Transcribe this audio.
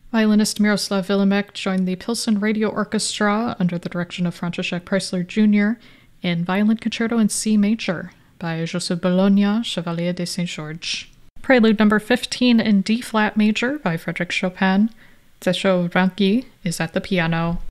Violinist Miroslav Vilemek joined the Pilsen Radio Orchestra under the direction of František Preissler Jr. in Violin Concerto in C major by Joseph Bologna, Chevalier de Saint-Georges. Prelude number 15 in D-flat major by Frédéric Chopin. Zesho Ranki is at the piano.